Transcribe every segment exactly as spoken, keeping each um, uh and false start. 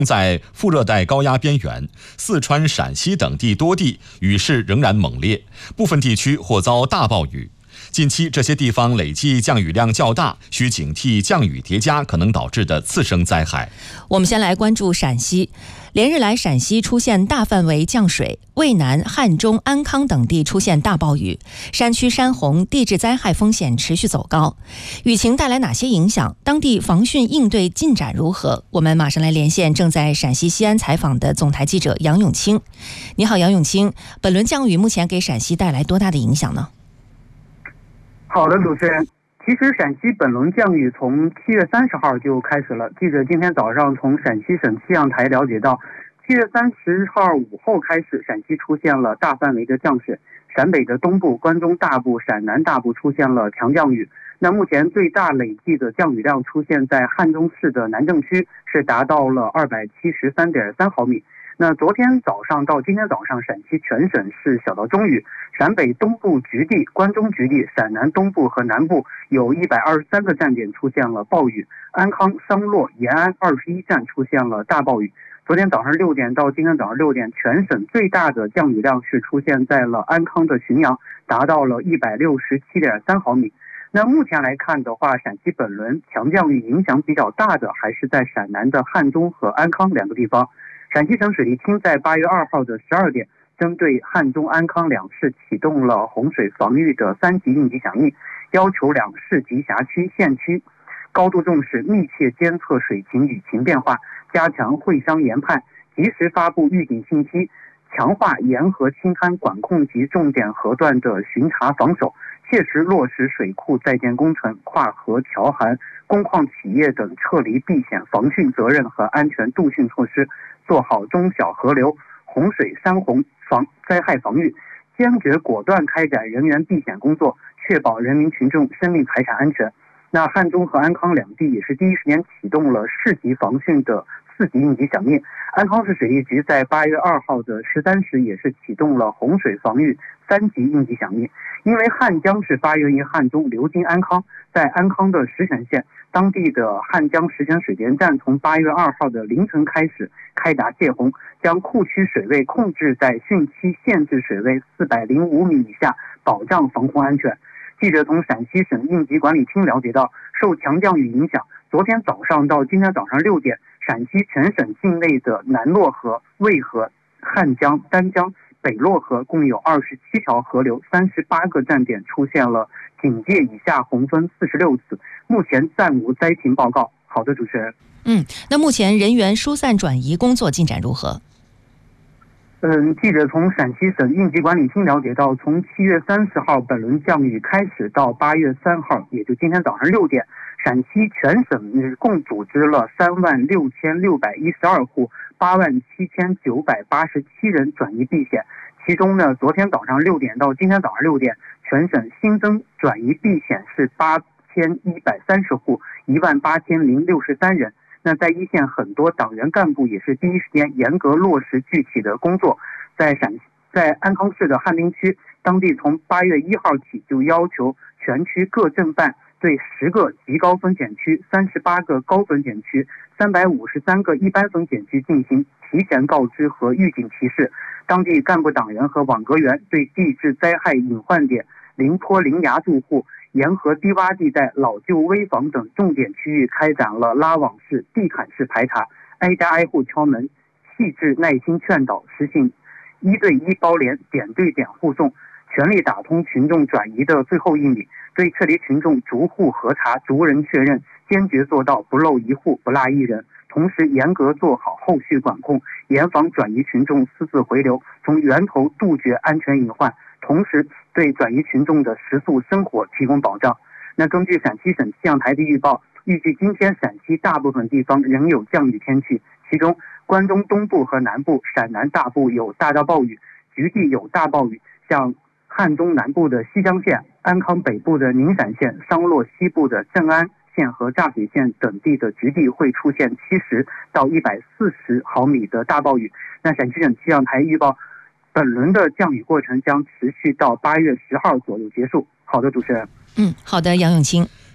在副热带高压边缘，四川、陕西等地多地雨势仍然猛烈，部分地区或遭大暴雨。近期这些地方累计降雨量较大，需警惕降雨叠加可能导致的次生灾害。 我们先来关注陕西，连日来陕西出现大范围降水，渭南、汉中、安康等地出现大暴雨，山区山洪、地质灾害风险持续走高。雨情带来哪些影响？当地防汛应对进展如何？我们马上来连线正在陕西西安采访的总台记者杨永清。你好，杨永清，本轮降雨目前给陕西带来多大的影响呢？ 好的，主持人。其实陕西本轮降雨从七月三十号就开始了。记者今天早上从陕西省气象台了解到，七月三十号午后开始，陕西出现了大范围的降水，陕北的东部、关中大部、陕南大部出现了强降雨。那目前最大累计的降雨量出现在汉中市的南郑区，是达到了二百七十三点三毫米。那昨天早上到今天早上，陕西全省是小到中雨，陕北东部局地、关中局地、陕南东部和南部有一百二十三个站点出现了暴雨，安康、商洛、延安二十一站出现了大暴雨。昨天早上六点到今天早上六点，全省最大的降雨量是出现在了安康的浔阳，达到了一百六十七点三毫米。那目前来看的话，陕西本轮强降雨影响比较大的还是在陕南的汉中和安康两个地方。陕西省水利厅在八月二号的十二点，针对汉中、安康两市启动了洪水防御的三级应急响应，要求两市级辖区、县区高度重视，密切监测水情、雨情变化，加强会商研判，及时发布预警信息，强化沿河青滩管控及重点河段的巡查防守，切实落实水库在建工程、跨河桥涵、工矿企业等撤离避险防汛责任和安全度汛措施，做好中小河流、洪水、山洪防灾害防御，坚决果断开展人员避险工作，确保人民群众生命财产安全。那汉中和安康两地也是第一时间启动了市级防汛的四级应急响应。安康市水利局在八月二号的十三时也是启动了洪水防御三级应急响应。因为汉江是发源于汉中，流经安康，在安康的石泉县，当地的汉江石泉水电站从八月二号的凌晨开始开闸泄洪，将库区水位控制在汛期限制水位四百零五米以下，保障防洪安全。记者从陕西省应急管理厅了解到，受强降雨影响，昨天早上到今天早上六点，陕西全省境内的南洛河、渭河、汉江、丹江、北洛河共有二十七条河流，三十八个站点出现了警戒以下洪峰四十六次，目前暂无灾情报告。好的，主持人。 嗯，那目前人员疏散转移工作进展如何？ 嗯，记者从陕西省应急管理厅了解到，从七月三十号本轮降雨开始到八月三号，也就今天早上六点，陕西全省共组织了三万六千六百一十二户，八万七千九百八十七人转移避险。其中呢，昨天早上六点到今天早上六点，全省新增转移避险是八千一百三十户，一万八千零六十三人。那在一线，很多党员干部也是第一时间严格落实具体的工作。在陕在安康市的汉滨区，当地从八月一号起就要求全区各镇办对十个极高风险区、三十八个高风险区、三百五十三个一般风险区进行提前告知和预警提示。当地干部党员和网格员对地质灾害隐患点、临坡临崖住户、沿河低洼地带、老旧危房等重点区域开展了拉网式、地毯式排查，挨家挨户敲门，细致耐心劝导，实行一对一包联、点对点护送，全力打通群众转移的最后一米，对撤离群众逐户核查、逐人确认，坚决做到不漏一户、不落一人。同时严格做好后续管控，严防转移群众私自回流，从源头杜绝安全隐患，同时对转移群众的食宿生活提供保障。那根据陕西省气象台的预报，预计今天陕西大部分地方仍有降雨天气，其中关中东部和南部、陕南大部有大到暴雨，局地有大暴雨，像汉中南部的西江县、安康北部的宁陕县、商洛西部的镇安县和柞水县等地的局地会出现七十到一百四十毫米的大暴雨。那陕西省气象台预报，本轮的降雨过程将持续到八月十号左右结束。好的，主持人。 嗯，好的，杨永清。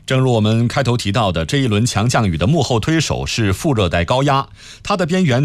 正如我们开头提到的，这一轮强降雨的幕后推手是副热带高压，它的边缘